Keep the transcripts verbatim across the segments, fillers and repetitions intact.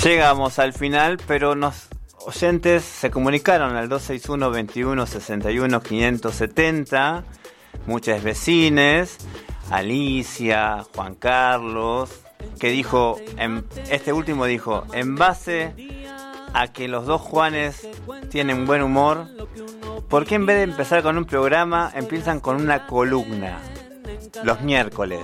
Llegamos al final, pero los oyentes se comunicaron al dos seis uno, veintiuno, sesenta y uno, quinientos setenta. Muchas vecines, Alicia, Juan Carlos, que dijo, en, este último dijo, en base a que los dos Juanes tienen buen humor, ¿por qué en vez de empezar con un programa empiezan con una columna los miércoles?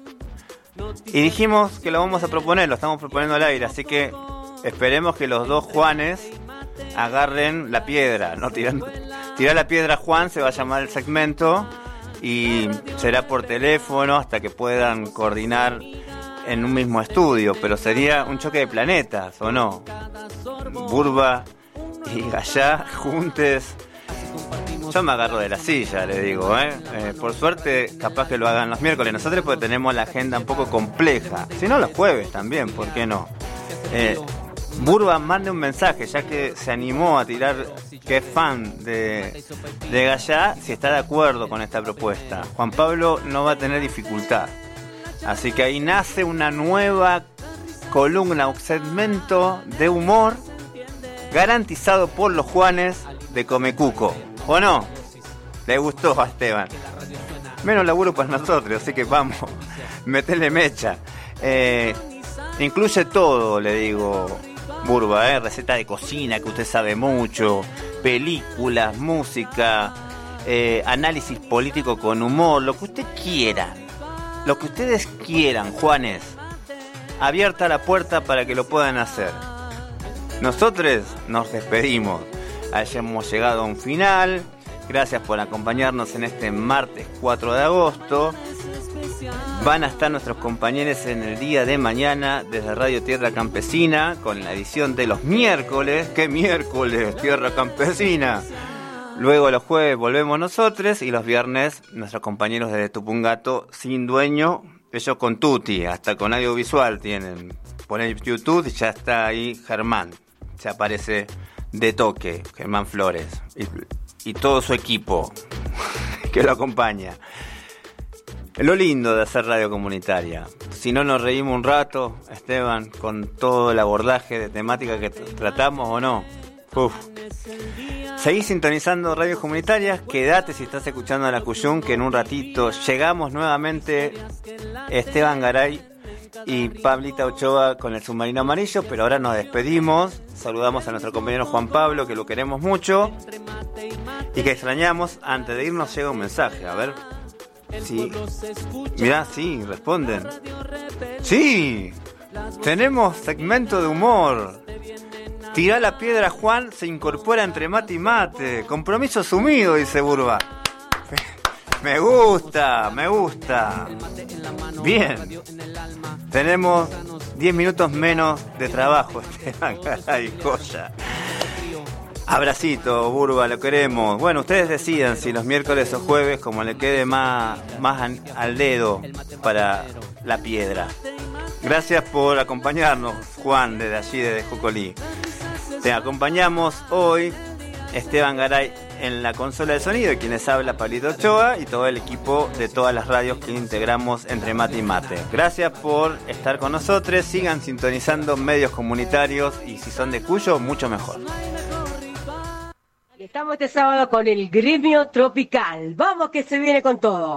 Y dijimos que lo vamos a proponer, lo estamos proponiendo al aire, así que esperemos que los dos Juanes agarren la piedra, no tiran, tirar la piedra Juan, se va a llamar el segmento, y será por teléfono hasta que puedan coordinar en un mismo estudio, pero sería un choque de planetas, ¿o no? Burba y Gallá juntes. Yo me agarro de la silla, le digo, ¿eh? Eh, por suerte, capaz que lo hagan los miércoles. Nosotros porque tenemos la agenda un poco compleja. Si no, los jueves también, ¿por qué no? Eh, Burba, mande un mensaje, ya que se animó a tirar que es fan de, de Gallá, si está de acuerdo con esta propuesta. Juan Pablo no va a tener dificultad. Así que ahí nace una nueva columna, un segmento de humor garantizado por los Juanes de Comecuco. ¿O no? Le gustó a Esteban. Menos laburo para nosotros, así que vamos, metele mecha. Eh, incluye todo, le digo, Burba, ¿eh? Receta de cocina, que usted sabe mucho, películas, música, eh, análisis político con humor, lo que usted quiera. Lo que ustedes quieran, Juanes. Abierta la puerta para que lo puedan hacer. Nosotros nos despedimos. Hayamos llegado a un final. Gracias por acompañarnos en este martes cuatro de agosto. Van a estar nuestros compañeros en el día de mañana desde Radio Tierra Campesina con la edición de los miércoles. ¿Qué miércoles? Tierra Campesina. Luego los jueves volvemos nosotros y los viernes nuestros compañeros de Tupungato sin dueño, ellos con Tuti, hasta con audiovisual tienen. Ponen YouTube y ya está ahí Germán, se aparece de toque, Germán Flores y, y todo su equipo que lo acompaña. Lo lindo de hacer radio comunitaria. Si no nos reímos un rato, Esteban, con todo el abordaje de temática que t- tratamos o no. Uf. Seguís sintonizando radios comunitarias, quédate si estás escuchando a la Cuyún, que en un ratito llegamos nuevamente Esteban Garay y Pablita Ochoa con el submarino amarillo, pero ahora nos despedimos, saludamos a nuestro compañero Juan Pablo, que lo queremos mucho y que extrañamos. Antes de irnos llega un mensaje, a ver. Sí. Mirá, sí, responden. Sí, tenemos segmento de humor. Tirá la piedra, Juan, se incorpora entre mate y mate. Compromiso asumido, dice Burba. Me gusta, me gusta. Bien. Tenemos diez minutos menos de trabajo, Esteban. Ay, joya. Abracito, Burba, lo queremos. Bueno, ustedes decidan si los miércoles o jueves, como le quede más, más al dedo para la piedra. Gracias por acompañarnos, Juan, desde allí, desde Jocolí. Te acompañamos hoy, Esteban Garay en la consola de sonido, y quienes habla, Pablito Ochoa, y todo el equipo de todas las radios que integramos entre mate y mate. Gracias por estar con nosotros, sigan sintonizando medios comunitarios, y si son de Cuyo, mucho mejor. Estamos este sábado con el Gremio Tropical. Vamos que se viene con todo.